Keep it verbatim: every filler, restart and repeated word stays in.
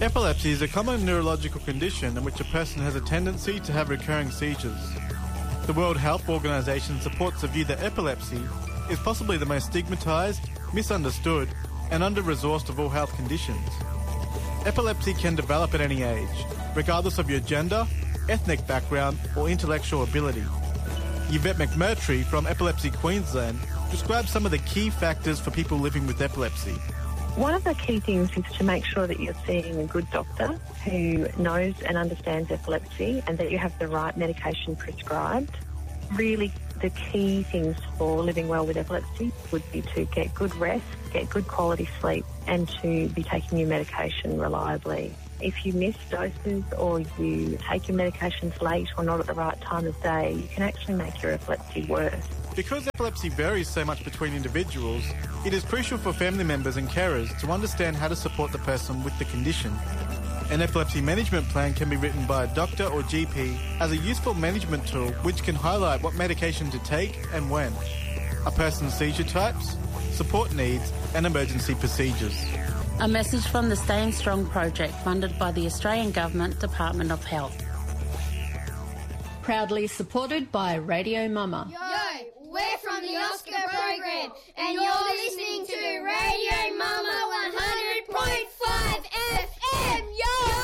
Epilepsy is a common neurological condition in which a person has a tendency to have recurring seizures. The World Health Organization supports the view that epilepsy is possibly the most stigmatised, misunderstood and under-resourced of all health conditions. Epilepsy can develop at any age, regardless of your gender, ethnic background or intellectual ability. Yvette McMurtry from Epilepsy Queensland describes some of the key factors for people living with epilepsy. One of the key things is to make sure that you're seeing a good doctor who knows and understands epilepsy and that you have the right medication prescribed. Really, the key things for living well with epilepsy would be to get good rest, get good quality sleep and to be taking your medication reliably. If you miss doses or you take your medications late or not at the right time of day, you can actually make your epilepsy worse. Because epilepsy varies so much between individuals, it is crucial for family members and carers to understand how to support the person with the condition. An epilepsy management plan can be written by a doctor or G P as a useful management tool which can highlight what medication to take and when, a person's seizure types, support needs and emergency procedures. A message from the Staying Strong project funded by the Australian Government Department of Health. Proudly supported by Radio Mama. Yo, we're from the Oscar program and you're listening to Radio Mama one